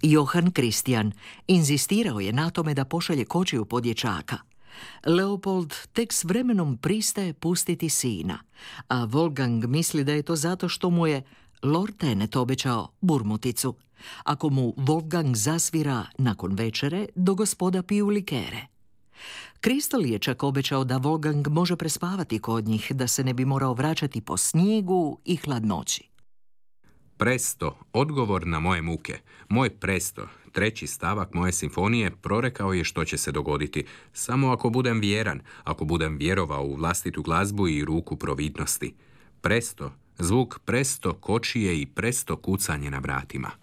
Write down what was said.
Johan Kristijan inzistirao je na tome da pošalje kočiju po dječaka. Leopold tek s vremenom pristaje pustiti sina, a Wolfgang misli da je to zato što mu je Lord Tenet obećao burmuticu, ako mu Wolfgang zasvira nakon večere do gospoda piju likere. Kristal je čak obećao da Wolfgang može prespavati kod njih, da se ne bi morao vraćati po snijegu i hladnoći. Presto, odgovor na moje muke. Moj presto, treći stavak moje simfonije, prorekao je što će se dogoditi. Samo ako budem vjeran, ako budem vjerovao u vlastitu glazbu i ruku providnosti. Presto, zvuk presto kočije i presto kucanje na vratima.